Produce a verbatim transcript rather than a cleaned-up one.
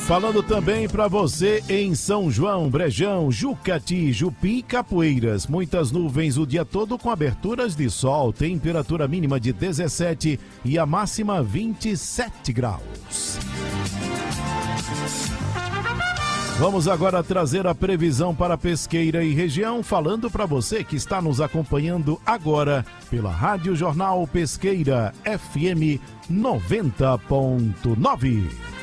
Falando também para você em São João, Brejão, Jucati, Jupim e Capoeiras. Muitas nuvens o dia todo com aberturas de sol. Temperatura mínima de dezessete e a máxima vinte e sete graus. Vamos agora trazer a previsão para Pesqueira e região, falando para você que está nos acompanhando agora pela Rádio Jornal Pesqueira F M noventa ponto nove.